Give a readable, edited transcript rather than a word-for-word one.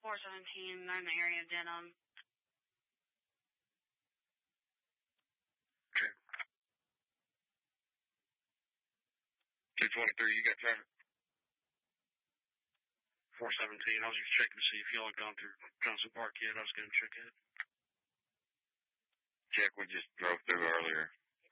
417, they're in the area of Denham. Okay. 223, you got traffic? 417, I was just checking to see if y'all had gone through Johnson Park yet. I was going to check it. Check, we just drove through earlier.